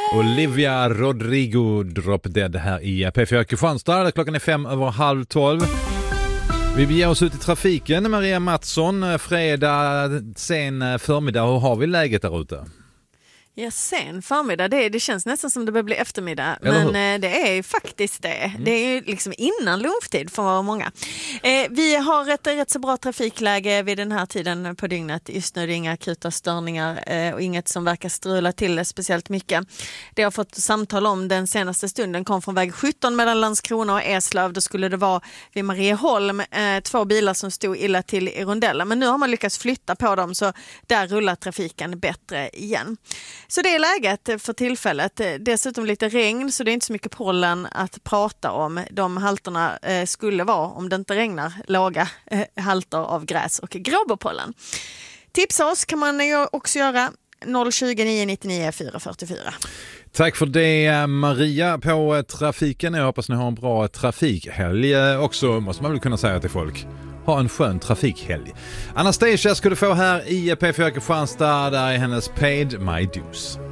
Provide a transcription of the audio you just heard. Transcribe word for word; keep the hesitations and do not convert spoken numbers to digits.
Olivia Rodrigo Drop Dead här i P fyra Kristianstad. Klockan är fem över halv tolv. Vi beger oss ut i trafiken. Maria Mattsson, fredag sen förmiddag. Hur har vi läget där ute? Ja, sen förmiddag, det, det känns nästan som det börjar bli eftermiddag. Men eh, det är ju faktiskt det. Mm. Det är ju liksom innan lunchtid för många. Eh, vi har ett rätt så bra trafikläge vid den här tiden på dygnet. Just nu är det inga akuta störningar eh, och inget som verkar strula till det speciellt mycket. Det jag har fått samtal om den senaste stunden kom från väg sjutton mellan Landskrona och Eslöv. Då skulle det vara vid Marieholm eh, två bilar som stod illa till i rondellen. Men nu har man lyckats flytta på dem så där rullar trafiken bättre igen. Så det är läget för tillfället. Dessutom lite regn så det är inte så mycket pollen att prata om. De halterna eh, skulle vara, om det inte regnar, låga eh, halter av gräs och gråbopollen. Tipsa oss kan man ju också göra noll tjugo nio nittionio fyra fyrtiofyra. Tack för det Maria på trafiken. Jag hoppas ni har en bra trafikhelg också, måste man väl kunna säga till folk. Ha en skön trafikhelg. Anastasia ska du få här i P fyra Kristianstad. Där är hennes Paid My Dues.